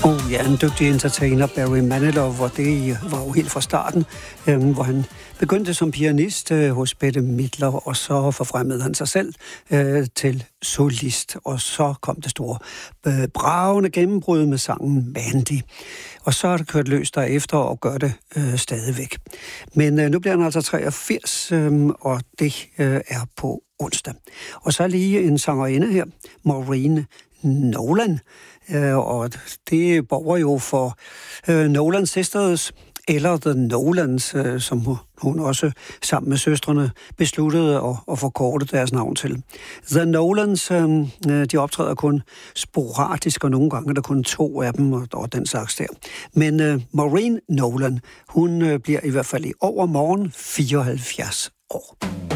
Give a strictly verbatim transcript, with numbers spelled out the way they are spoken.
Oh ja, en dygtig entertainer, Barry Manilow, og det var jo helt fra starten, øh, hvor han begyndte som pianist øh, hos Bette Midler, og så forfremmede han sig selv øh, til solist, og så kom det store øh, bravende gennembrud med sangen Mandy. Og så har det kørt løs derefter og gør det øh, stadigvæk. Men øh, nu bliver han altså treogfirs, øh, og det øh, er på onsdag. Og så lige en sangerinde her, Maureen Nolan, øh, og det borger jo for øh, Nolan Sisters, eller The Nolans, øh, som hun også sammen med søstrene besluttede at, at forkorte deres navn til. The Nolans, øh, de optræder kun sporadisk, og nogle gange er der kun to af dem, og, og den slags der. Men øh, Maureen Nolan, hun øh, bliver i hvert fald i overmorgen fireoghalvfjerds år.